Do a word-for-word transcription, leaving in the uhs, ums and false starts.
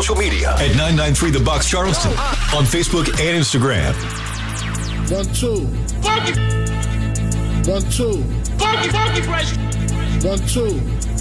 social media at nine nine three The Box Charleston on Facebook and Instagram. One, two. Funky. One, two. Funky, funky fresh. One, two.